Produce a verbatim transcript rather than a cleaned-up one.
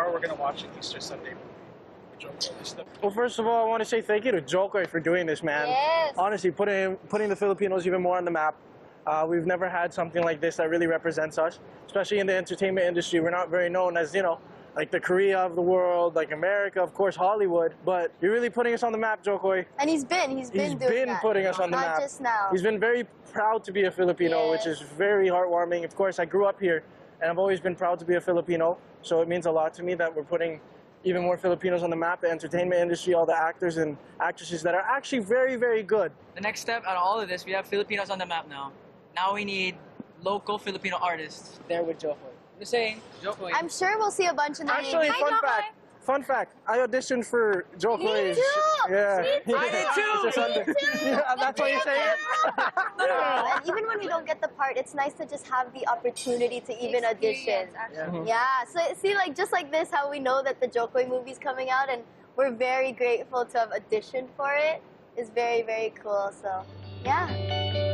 tomorrow we're going to watch an Easter Sunday movie. Well, first of all, I want to say thank you to Jokoy for doing this, man. Yes. Honestly, putting putting the Filipinos even more on the map. Uh, we've never had something like this that really represents us, especially in the entertainment industry. We're not very known as, you know, like the Korea of the world, like America, of course, Hollywood. But you're really putting us on the map, Jokoy. And he's been, he's been He's doing been that. putting us on the Not map. Not just now. He's been very proud to be a Filipino, Yes. which is very heartwarming. Of course, I grew up here, and I've always been proud to be a Filipino. So it means a lot to me that we're putting even more Filipinos on the map, the entertainment industry, all the actors and actresses that are actually very, very good. The next step out of all of this, we have Filipinos on the map now. Now we need local Filipino artists there with Jokoy. I'm just saying, Jokoy. I'm sure we'll see a bunch of names. Actually, Hi, fun Jokoy. fact. Fun fact. I auditioned for Jokoy. Me too. Yeah. Me too. I did too. It's a Sunday. Me too. Yeah, that's why you say it. Yeah, and even when we don't get the part, it's nice to just have the opportunity to even audition. Yeah. Yeah, so see, like just like this, how we know that the Jokoy movie's coming out, and we're very grateful to have auditioned for it. Is very, very cool. So, yeah.